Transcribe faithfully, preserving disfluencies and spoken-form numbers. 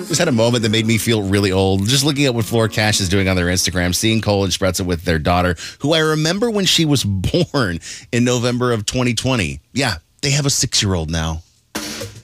Just had a moment that made me feel really old. Just looking at what Floor Cash is doing on their Instagram, seeing Cole and Spretzel with their daughter, who I remember when she was born in November of twenty twenty. Yeah, they have a six-year-old now.